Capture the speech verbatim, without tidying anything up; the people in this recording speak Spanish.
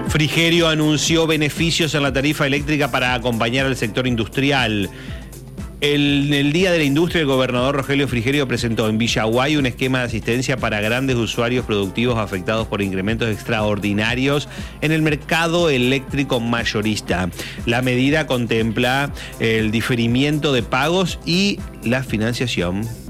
Frigerio anunció beneficios en la tarifa eléctrica para acompañar al sector industrial. El, el Día de la Industria, el gobernador Rogelio Frigerio presentó en Villaguay un esquema de asistencia para grandes usuarios productivos afectados por incrementos extraordinarios en el mercado eléctrico mayorista. La medida contempla el diferimiento de pagos y la financiación.